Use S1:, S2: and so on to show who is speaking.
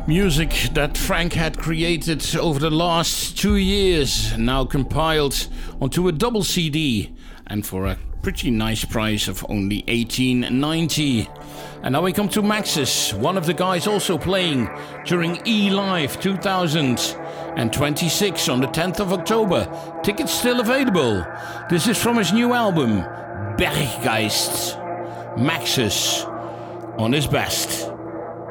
S1: Music that Frank had created over the last 2 years, now compiled onto a double CD, and for a pretty nice price of only $18.90. And now we come to Maxis, one of the guys also playing during E-Live 2026 on the 10th of October. Tickets still available. This is from his new album, Berggeist. Maxis on his best.